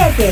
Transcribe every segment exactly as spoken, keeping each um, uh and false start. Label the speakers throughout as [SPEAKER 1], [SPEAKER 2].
[SPEAKER 1] siete.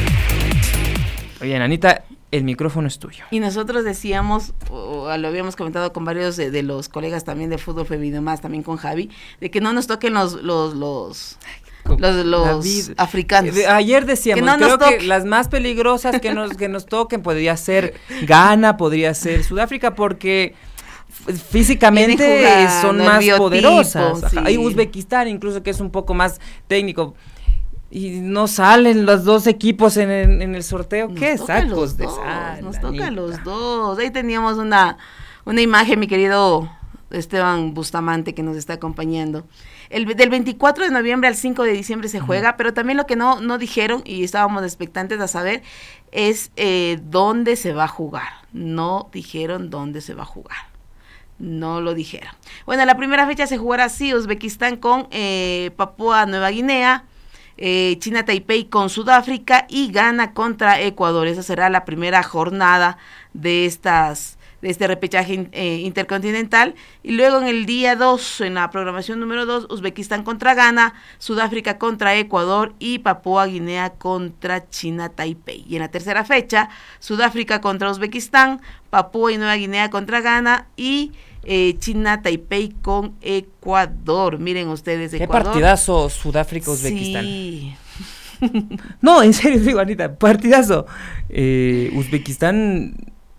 [SPEAKER 2] Oye, Anita, el micrófono es tuyo.
[SPEAKER 3] Y nosotros decíamos, o lo habíamos comentado con varios de, de los colegas también de fútbol femenino, más también con Javi, de que no nos toquen los los los los, los africanos.
[SPEAKER 2] Ayer decíamos,
[SPEAKER 3] que no
[SPEAKER 2] creo
[SPEAKER 3] nos
[SPEAKER 2] que las más peligrosas que nos que nos toquen podría ser Ghana, podría ser Sudáfrica, porque físicamente jugar, son más biotipo, poderosas. Sí. Hay Uzbekistán incluso, que es un poco más técnico. Y no salen los dos equipos en el, en el sorteo. Nos ¿Qué sacos de sal?
[SPEAKER 3] Nos toca a los dos. Ahí teníamos una, una imagen, mi querido Esteban Bustamante, que nos está acompañando. El, del veinticuatro de noviembre al cinco de diciembre se juega, uh-huh. pero también lo que no, no dijeron, y estábamos expectantes a saber, es eh, dónde se va a jugar. No dijeron dónde se va a jugar. No lo dijeron. Bueno, la primera fecha se jugará así: Uzbekistán con eh, Papúa Nueva Guinea, Eh, China Taipei con Sudáfrica y Ghana contra Ecuador. Esa será la primera jornada de estas de este repechaje eh, intercontinental. Y luego en el día dos, en la programación número dos, Uzbekistán contra Ghana, Sudáfrica contra Ecuador y Papúa Guinea contra China Taipei. Y en la tercera fecha, Sudáfrica contra Uzbekistán, Papúa y Nueva Guinea contra Ghana y Eh, China Taipei con Ecuador. Miren ustedes, Ecuador.
[SPEAKER 2] Qué partidazo Sudáfrica-Uzbekistán.
[SPEAKER 3] Sí.
[SPEAKER 2] No, en serio, digo, Anita, partidazo. Eh, Uzbekistán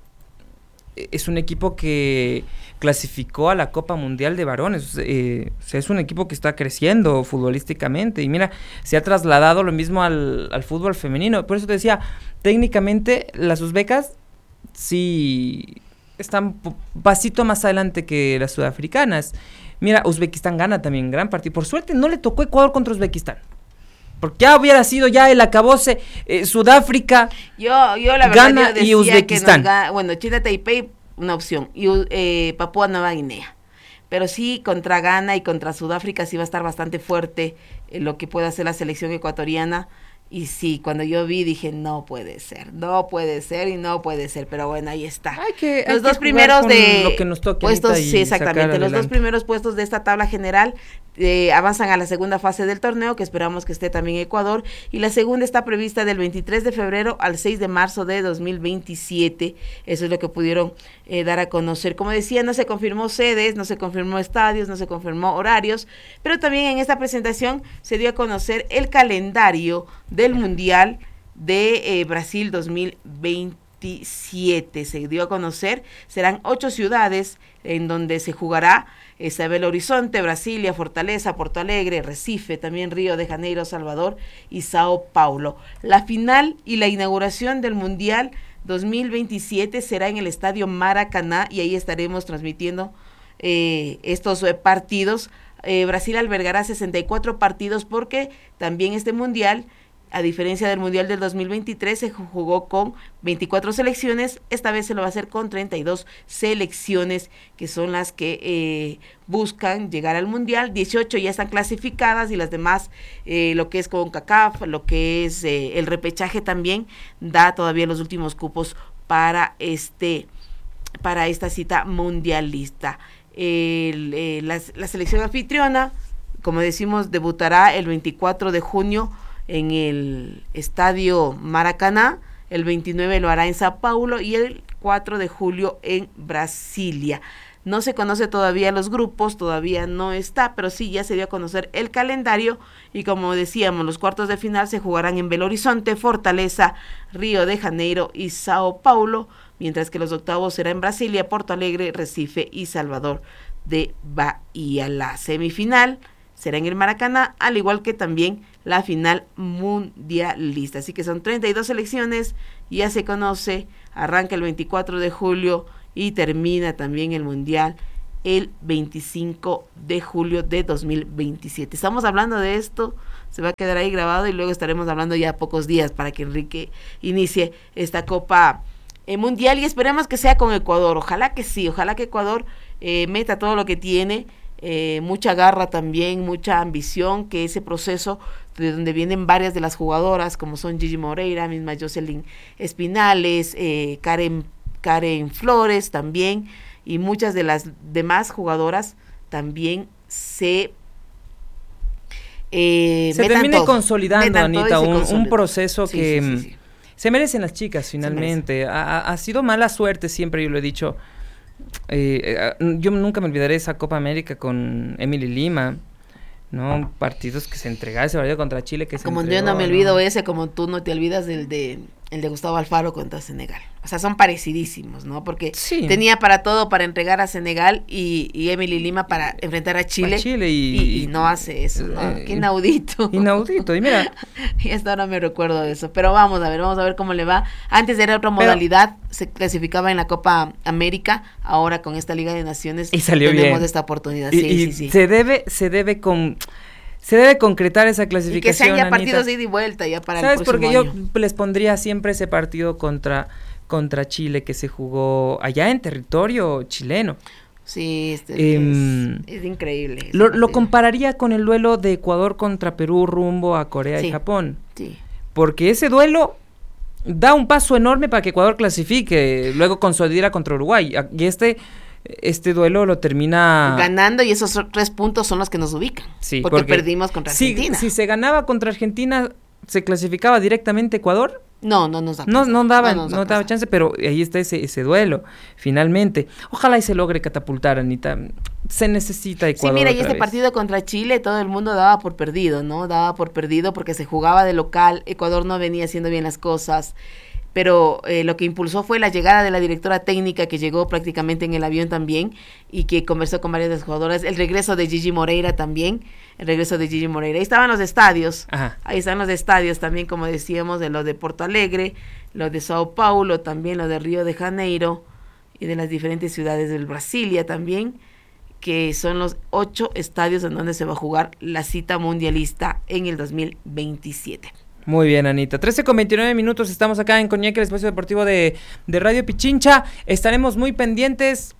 [SPEAKER 2] es un equipo que clasificó a la Copa Mundial de Varones. Eh, o sea, es un equipo que está creciendo futbolísticamente. Y mira, se ha trasladado lo mismo al, al fútbol femenino. Por eso te decía, técnicamente las uzbecas sí están un pasito más adelante que las sudafricanas. Mira, Uzbekistán gana también gran partido. Por suerte no le tocó Ecuador contra Uzbekistán, porque ya hubiera sido ya el acabose. eh, Sudáfrica,
[SPEAKER 3] yo, yo la verdad
[SPEAKER 2] Ghana
[SPEAKER 3] yo decía
[SPEAKER 2] y Uzbekistán.
[SPEAKER 3] Que nos, bueno, China Taipei, una opción, y eh, Papúa Nueva Guinea. Pero sí, contra Ghana y contra Sudáfrica sí va a estar bastante fuerte eh, lo que pueda hacer la selección ecuatoriana. Y sí, cuando yo vi dije, no puede ser, no puede ser y no puede ser, pero bueno, ahí está.
[SPEAKER 2] Hay que,
[SPEAKER 3] los
[SPEAKER 2] hay
[SPEAKER 3] dos
[SPEAKER 2] que
[SPEAKER 3] primeros de
[SPEAKER 2] lo que nos toque
[SPEAKER 3] puestos, sí, exactamente, los
[SPEAKER 2] adelante.
[SPEAKER 3] dos primeros puestos de esta tabla general eh, avanzan a la segunda fase del torneo, que esperamos que esté también Ecuador, y la segunda está prevista del veintitrés de febrero al seis de marzo de dos mil veintisiete. Eso es lo que pudieron eh, dar a conocer. Como decía, no se confirmó sedes, no se confirmó estadios, no se confirmó horarios, pero también en esta presentación se dio a conocer el calendario del Mundial de eh, Brasil dos mil veintisiete. Se dio a conocer, serán ocho ciudades en donde se jugará: eh, Belo Horizonte, Brasilia, Fortaleza, Porto Alegre, Recife, también Río de Janeiro, Salvador y Sao Paulo. La final y la inauguración del Mundial dos mil veintisiete será en el Estadio Maracaná, y ahí estaremos transmitiendo eh, estos eh, partidos. Eh, Brasil albergará sesenta y cuatro partidos, porque también este Mundial, a diferencia del Mundial del dos mil veintitrés, se jugó con veinticuatro selecciones. Esta vez se lo va a hacer con treinta y dos selecciones, que son las que eh, buscan llegar al Mundial. dieciocho ya están clasificadas, y las demás, eh, lo que es CONCACAF, lo que es eh, el repechaje, también da todavía los últimos cupos para este para esta cita mundialista. El, eh, la, la selección anfitriona, como decimos, debutará el veinticuatro de junio en el Estadio Maracaná, el veintinueve lo hará en Sao Paulo y el cuatro de julio en Brasilia. No se conoce todavía los grupos, todavía no está, pero sí ya se dio a conocer el calendario, y como decíamos, los cuartos de final se jugarán en Belo Horizonte, Fortaleza, Río de Janeiro y Sao Paulo, mientras que los octavos será en Brasilia, Porto Alegre, Recife y Salvador de Bahía. La semifinal será en el Maracaná, al igual que también la final mundialista. Así que son treinta y dos selecciones, ya se conoce, arranca el veinticuatro de julio y termina también el Mundial el veinticinco de julio de dos mil veintisiete. Estamos hablando de esto, se va a quedar ahí grabado, y luego estaremos hablando ya pocos días para que Enrique inicie esta Copa eh, Mundial, y esperemos que sea con Ecuador. Ojalá que sí, ojalá que Ecuador eh, meta todo lo que tiene. Eh, mucha garra también, mucha ambición, que ese proceso de donde vienen varias de las jugadoras, como son Gigi Moreira, misma Jocelyn Espinales, eh, Karen, Karen Flores también, y muchas de las demás jugadoras también se eh,
[SPEAKER 2] se termine todo, consolidando, Anita, un, un proceso
[SPEAKER 3] sí,
[SPEAKER 2] que
[SPEAKER 3] sí, sí, sí.
[SPEAKER 2] se merecen las chicas finalmente. Ha, ha sido mala suerte siempre, yo lo he dicho. Eh, eh, yo nunca me olvidaré esa Copa América con Emily Lima, ¿no? Partidos que se entregaron, ese partido contra Chile que se
[SPEAKER 3] como
[SPEAKER 2] entregó,
[SPEAKER 3] yo no me olvido
[SPEAKER 2] ¿no?
[SPEAKER 3] ese, como tú no te olvidas del de el de Gustavo Alfaro contra Senegal. O sea, son parecidísimos, ¿no? Porque
[SPEAKER 2] sí.
[SPEAKER 3] tenía para todo para entregar a Senegal y, y Emily Lima para enfrentar a Chile.
[SPEAKER 2] A Chile y,
[SPEAKER 3] y, y no hace eso, ¿no? Eh, Qué inaudito.
[SPEAKER 2] Inaudito, y mira.
[SPEAKER 3] Y hasta ahora me recuerdo de eso. Pero vamos a ver, vamos a ver cómo le va. Antes era otra modalidad, pero, se clasificaba en la Copa América, ahora con esta Liga de Naciones
[SPEAKER 2] y salió
[SPEAKER 3] tenemos
[SPEAKER 2] bien.
[SPEAKER 3] esta oportunidad.
[SPEAKER 2] Y,
[SPEAKER 3] sí,
[SPEAKER 2] y
[SPEAKER 3] sí, sí.
[SPEAKER 2] se debe, se debe con... Se debe concretar esa clasificación,
[SPEAKER 3] y que sean ya
[SPEAKER 2] Anita.
[SPEAKER 3] partidos de ida y vuelta ya para
[SPEAKER 2] ¿Sabes?
[SPEAKER 3] el próximo
[SPEAKER 2] Porque
[SPEAKER 3] año.
[SPEAKER 2] yo les pondría siempre ese partido contra, contra Chile que se jugó allá en territorio chileno.
[SPEAKER 3] Sí, este,
[SPEAKER 2] eh,
[SPEAKER 3] es, es increíble.
[SPEAKER 2] Lo, lo compararía con el duelo de Ecuador contra Perú rumbo a Corea
[SPEAKER 3] sí,
[SPEAKER 2] y Japón.
[SPEAKER 3] Sí.
[SPEAKER 2] Porque ese duelo da un paso enorme para que Ecuador clasifique, luego consolida contra Uruguay. Y este... Este duelo lo termina
[SPEAKER 3] ganando y esos tres puntos son los que nos ubican.
[SPEAKER 2] Sí,
[SPEAKER 3] porque, porque perdimos contra Argentina.
[SPEAKER 2] Si, si se ganaba contra Argentina, ¿se clasificaba directamente Ecuador?
[SPEAKER 3] No, no nos da
[SPEAKER 2] No, no daba,
[SPEAKER 3] no,
[SPEAKER 2] no no daba chance, pero ahí está ese, ese duelo, finalmente. Ojalá y se logre catapultar, Anita. Se necesita Ecuador.
[SPEAKER 3] Sí, mira, y
[SPEAKER 2] otra
[SPEAKER 3] este
[SPEAKER 2] vez.
[SPEAKER 3] partido contra Chile, todo el mundo daba por perdido, ¿no? Daba por perdido porque se jugaba de local, Ecuador no venía haciendo bien las cosas. Pero eh, lo que impulsó fue la llegada de la directora técnica que llegó prácticamente en el avión también y que conversó con varias de las jugadoras, el regreso de Gigi Moreira también, el regreso de Gigi Moreira. Ahí estaban los estadios,
[SPEAKER 2] Ajá.
[SPEAKER 3] ahí están los estadios también, como decíamos, de los de Porto Alegre, los de Sao Paulo, también los de Río de Janeiro y de las diferentes ciudades del Brasilia también, que son los ocho estadios en donde se va a jugar la cita mundialista en el dos mil veintisiete.
[SPEAKER 2] Muy bien, Anita. trece con veintinueve minutos, estamos acá en Coñeque, el espacio deportivo de, de Radio Pichincha. Estaremos muy pendientes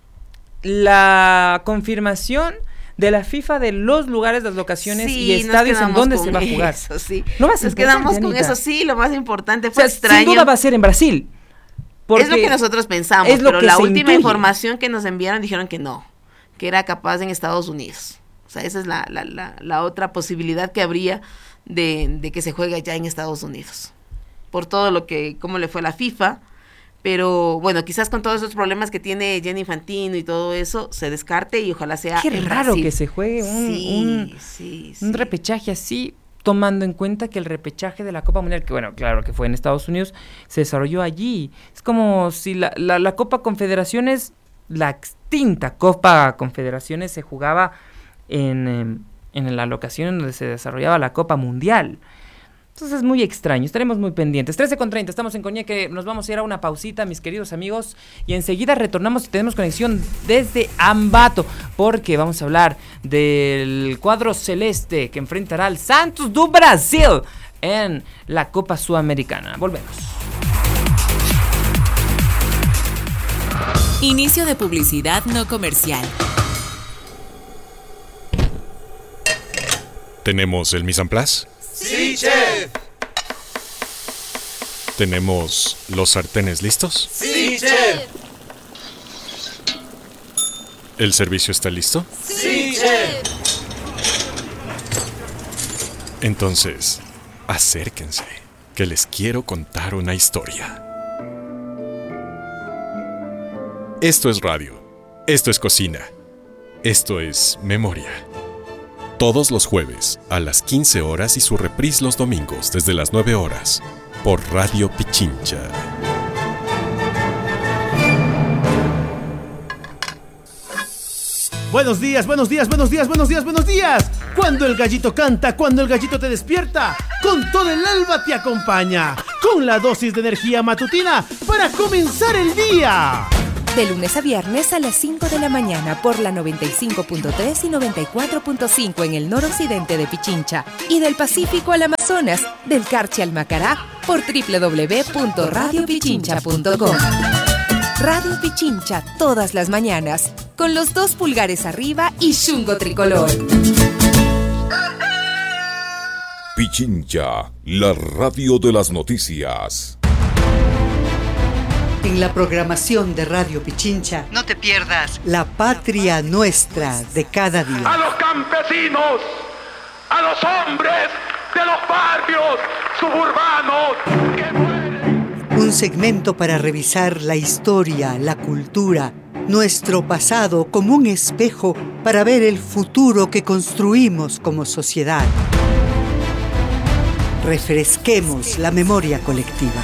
[SPEAKER 2] la confirmación de la FIFA de los lugares, las locaciones
[SPEAKER 3] sí,
[SPEAKER 2] y estadios en donde se va a jugar.
[SPEAKER 3] Eso, sí.
[SPEAKER 2] No más
[SPEAKER 3] nos quedamos con eso, sí, lo más importante fue
[SPEAKER 2] o sea,
[SPEAKER 3] extraño.
[SPEAKER 2] Sin duda va a ser en Brasil.
[SPEAKER 3] Es lo que nosotros pensamos,
[SPEAKER 2] es lo
[SPEAKER 3] pero
[SPEAKER 2] que
[SPEAKER 3] la
[SPEAKER 2] se
[SPEAKER 3] última
[SPEAKER 2] intuye.
[SPEAKER 3] información que nos enviaron dijeron que no, que era capaz en Estados Unidos. O sea, esa es la, la, la, la otra posibilidad que habría de, de que se juegue allá en Estados Unidos. Por todo lo que, cómo le fue a la FIFA, pero bueno, quizás con todos esos problemas que tiene Gianni Infantino y todo eso, se descarte y ojalá sea
[SPEAKER 2] Qué
[SPEAKER 3] en
[SPEAKER 2] raro
[SPEAKER 3] Brasil.
[SPEAKER 2] que se juegue un,
[SPEAKER 3] sí,
[SPEAKER 2] un,
[SPEAKER 3] sí,
[SPEAKER 2] un
[SPEAKER 3] sí.
[SPEAKER 2] repechaje así, tomando en cuenta que el repechaje de la Copa Mundial, que bueno, claro que fue en Estados Unidos, se desarrolló allí. Es como si la, la, la Copa Confederaciones, la extinta Copa Confederaciones se jugaba en, en, en la locación en donde se desarrollaba la Copa Mundial. Entonces es muy extraño, estaremos muy pendientes. trece con treinta, estamos en Coñeque, nos vamos a ir a una pausita, mis queridos amigos, y enseguida retornamos y tenemos conexión desde Ambato, porque vamos a hablar del cuadro celeste que enfrentará al Santos do Brasil en la Copa Sudamericana. Volvemos.
[SPEAKER 1] Inicio de publicidad no comercial.
[SPEAKER 4] ¿Tenemos el mise en place?
[SPEAKER 5] ¡Sí, chef!
[SPEAKER 4] ¿Tenemos los sartenes listos?
[SPEAKER 5] ¡Sí, chef!
[SPEAKER 4] ¿El servicio está listo?
[SPEAKER 5] ¡Sí, chef!
[SPEAKER 4] Entonces, acérquense, que les quiero contar una historia. Esto es radio, esto es cocina, esto es memoria. Todos los jueves a las quince horas y su reprise los domingos desde las nueve horas por Radio Pichincha.
[SPEAKER 6] Buenos días, buenos días, buenos días, buenos días, buenos días. Cuando el gallito canta, cuando el gallito te despierta, con todo el alba te acompaña, con la dosis de energía matutina para comenzar el día.
[SPEAKER 7] De lunes a viernes a las cinco de la mañana por la noventa y cinco punto tres y noventa y cuatro punto cinco en el noroccidente de Pichincha y del Pacífico al Amazonas, del Carchi al Macará por doble u doble u doble u punto radio pichincha punto com. Radio Pichincha todas las mañanas con los dos pulgares arriba y chungo tricolor.
[SPEAKER 8] Pichincha, la radio de las noticias.
[SPEAKER 9] En la programación de Radio Pichincha,
[SPEAKER 10] no te pierdas
[SPEAKER 9] La Patria Nuestra de cada día.
[SPEAKER 5] ¡A los campesinos!
[SPEAKER 10] a los hombres de los barrios suburbanos que mueren.
[SPEAKER 9] Un segmento para revisar la historia, la cultura, nuestro pasado como un espejo para ver el futuro que construimos como sociedad. Refresquemos la memoria colectiva.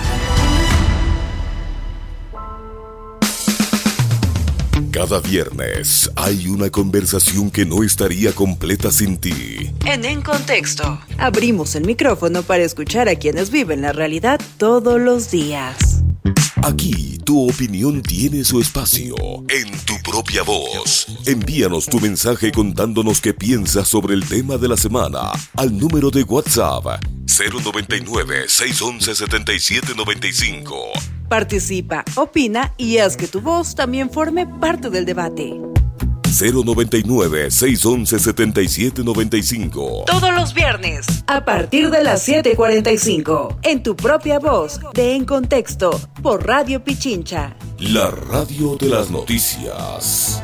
[SPEAKER 8] Cada viernes hay una conversación que no estaría completa sin ti.
[SPEAKER 11] En En Contexto, abrimos el micrófono para escuchar a quienes viven la realidad todos los días.
[SPEAKER 8] Aquí tu opinión tiene su espacio, en tu propia voz. Envíanos tu mensaje contándonos qué piensas sobre el tema de la semana al número de WhatsApp cero noventa y nueve, seiscientos once, setenta y siete noventa y cinco.
[SPEAKER 11] Participa, opina y haz que tu voz también forme parte del debate.
[SPEAKER 8] cero noventa y nueve, seiscientos once, setenta y siete noventa y cinco.
[SPEAKER 11] Todos los viernes, a partir de las siete cuarenta y cinco, en tu propia voz, de En Contexto, por Radio Pichincha.
[SPEAKER 8] La radio de las noticias.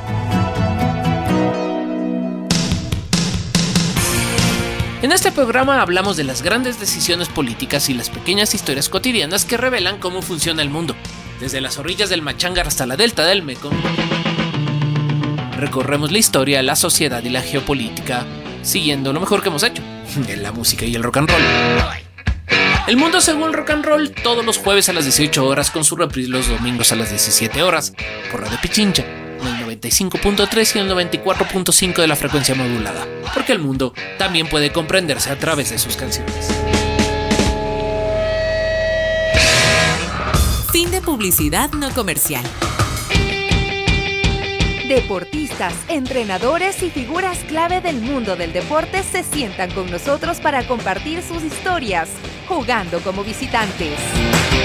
[SPEAKER 12] En este programa hablamos de las grandes decisiones políticas y las pequeñas historias cotidianas que revelan cómo funciona el mundo, desde las orillas del Machangar hasta la delta del Mekong. Recorremos la historia, la sociedad y la geopolítica, siguiendo lo mejor que hemos hecho, la música y el rock and roll. El mundo según el rock and roll, todos los jueves a las dieciocho horas, con su reprise los domingos a las diecisiete horas, por Radio Pichincha, en el noventa y cinco punto tres y el noventa y cuatro punto cinco de la frecuencia modulada, porque el mundo también puede comprenderse a través de sus canciones.
[SPEAKER 1] Fin de publicidad no comercial.
[SPEAKER 7] Deportistas, entrenadores y figuras clave del mundo del deporte se sientan con nosotros para compartir sus historias, jugando como visitantes.